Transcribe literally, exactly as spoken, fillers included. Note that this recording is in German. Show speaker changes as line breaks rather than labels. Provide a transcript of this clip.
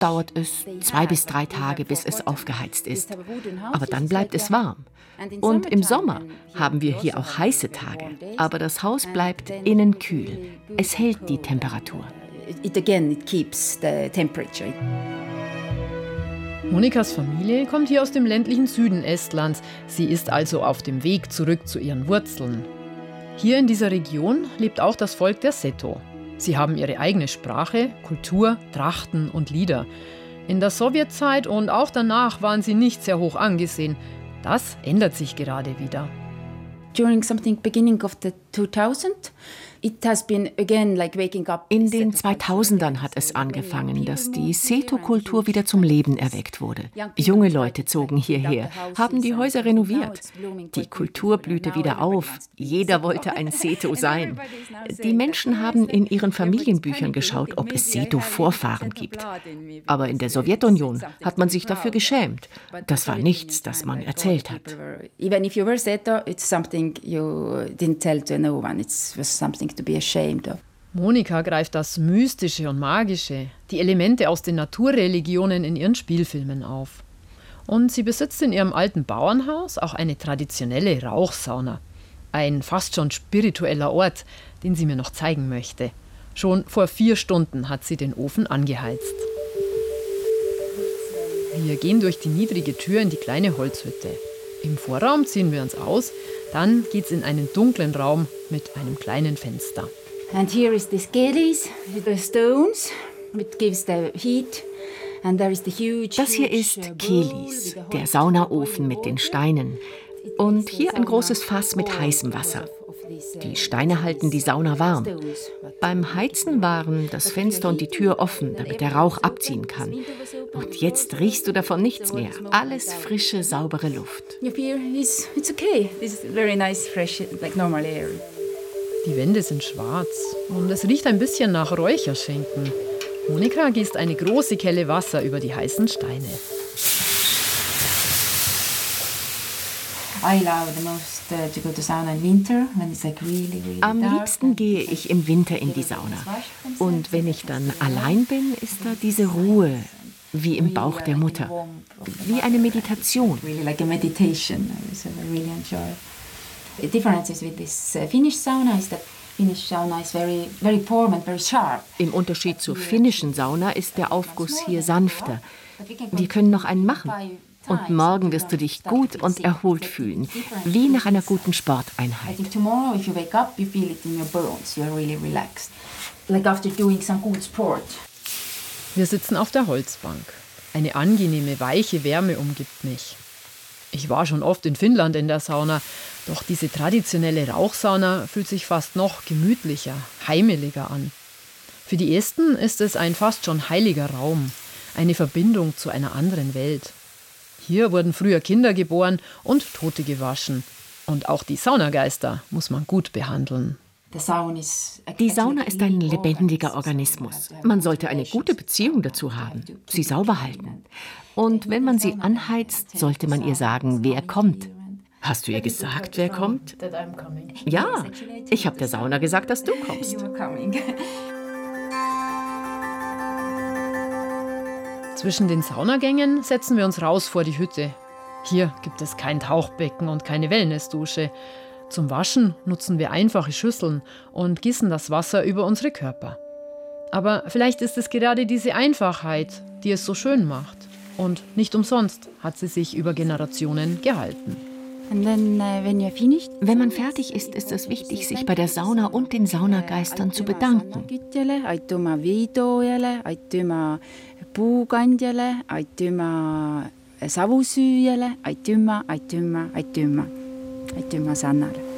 dauert es zwei bis drei Tage, bis es aufgeheizt ist. Aber dann bleibt es warm. Und im Sommer haben wir hier auch heiße Tage. Aber das Haus bleibt innen kühl. Es hält die Temperatur.
It again, it keeps the temperature.
Monikas Familie kommt hier aus dem ländlichen Süden Estlands. Sie ist also auf dem Weg zurück zu ihren Wurzeln. Hier in dieser Region lebt auch das Volk der Seto. Sie haben ihre eigene Sprache, Kultur, Trachten und Lieder. In der Sowjetzeit und auch danach waren sie nicht sehr hoch angesehen. Das ändert sich gerade wieder.
During something beginning of the two thousand, it has been again like waking up.
In den zweitausendern hat es angefangen, dass die Seto-Kultur wieder zum Leben erweckt wurde. Junge Leute zogen hierher, haben die Häuser renoviert. Die Kultur blühte wieder auf. Jeder wollte ein Seto sein. Die Menschen haben in ihren Familienbüchern geschaut, ob es Seto-Vorfahren gibt. Aber in der Sowjetunion hat man sich dafür geschämt. Das war nichts, das man erzählt hat.
Even if you were Seto, it's something you didn't tell to no one. It was something to be ashamed of.
Monika greift das Mystische und Magische, die Elemente aus den Naturreligionen in ihren Spielfilmen auf. Und sie besitzt in ihrem alten Bauernhaus auch eine traditionelle Rauchsauna. Ein fast schon spiritueller Ort, den sie mir noch zeigen möchte. Schon vor vier Stunden hat sie den Ofen angeheizt. Wir gehen durch die niedrige Tür in die kleine Holzhütte. Im Vorraum ziehen wir uns aus, dann geht's in einen dunklen Raum mit einem kleinen Fenster.
And here is this kelis, the stones, it gives the heat. And there is the huge,
das hier ist Kelis, der Saunaofen mit den Steinen. Und hier ein großes Fass mit heißem Wasser. Die Steine halten die Sauna warm. Beim Heizen waren das Fenster und die Tür offen, damit der Rauch abziehen kann. Und jetzt riechst du davon nichts mehr. Alles frische, saubere Luft.
Die Wände sind schwarz und es riecht ein bisschen nach Räucherschinken. Monika gießt eine große Kelle Wasser über die heißen Steine.
Am liebsten gehe ich im Winter in die Sauna. Und wenn ich dann allein bin, ist da diese Ruhe, wie im Bauch der Mutter. Wie eine Meditation. Im Unterschied zur finnischen Sauna ist der Aufguss hier sanfter. Wir können noch einen machen. Und morgen wirst du dich gut und erholt fühlen, wie nach einer guten Sporteinheit.
Wir sitzen auf der Holzbank. Eine angenehme, weiche Wärme umgibt mich. Ich war schon oft in Finnland in der Sauna, doch diese traditionelle Rauchsauna fühlt sich fast noch gemütlicher, heimeliger an. Für die Esten ist es ein fast schon heiliger Raum, eine Verbindung zu einer anderen Welt. Hier wurden früher Kinder geboren und Tote gewaschen. Und auch die Saunageister muss man gut behandeln.
Die Sauna ist ein lebendiger Organismus. Man sollte eine gute Beziehung dazu haben, sie sauber halten. Und wenn man sie anheizt, sollte man ihr sagen, wer kommt. Hast du ihr gesagt, wer kommt? Ja, ich habe der Sauna gesagt, dass du kommst.
Zwischen den Saunagängen setzen wir uns raus vor die Hütte. Hier gibt es kein Tauchbecken und keine Wellnessdusche. Zum Waschen nutzen wir einfache Schüsseln und gießen das Wasser über unsere Körper. Aber vielleicht ist es gerade diese Einfachheit, die es so schön macht. Und nicht umsonst hat sie sich über Generationen gehalten.
Wenn man fertig ist, ist es wichtig, sich bei der Sauna und den Saunageistern zu bedanken.
Puukandjale, aitüma savusüüjale, aitüma, aitüma, aitüma, aitüma Sannale.